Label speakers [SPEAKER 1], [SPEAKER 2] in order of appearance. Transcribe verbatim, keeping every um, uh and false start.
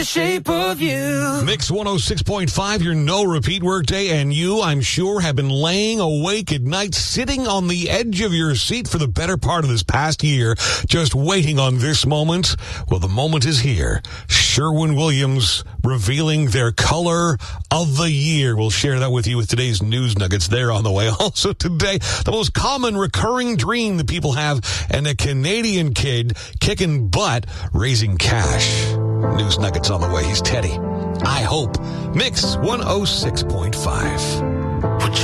[SPEAKER 1] Shape of you.
[SPEAKER 2] Mix one oh six point five, your no repeat workday, and you, I'm sure, have been laying awake at night, sitting on the edge of your seat for the better part of this past year, just waiting on this moment. Well, the moment is here. Sherwin-Williams revealing their color of the year. We'll share that with you with today's news nuggets there on the way. Also today, the most common recurring dream that people have, and a Canadian kid kicking butt, raising cash. News nuggets on the way. He's Teddy. I hope. Mix one oh six point five.